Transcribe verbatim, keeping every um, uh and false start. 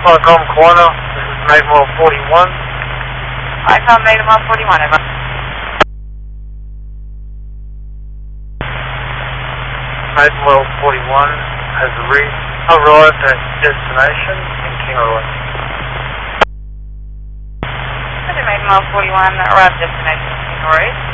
five Norm Corner, this is Maidmore forty-one. I found Maidmore forty-one, over. Maidmore forty-one has re arrived at destination in Kingaroy. Maidmore forty-one, arrived at destination in Kingaroy.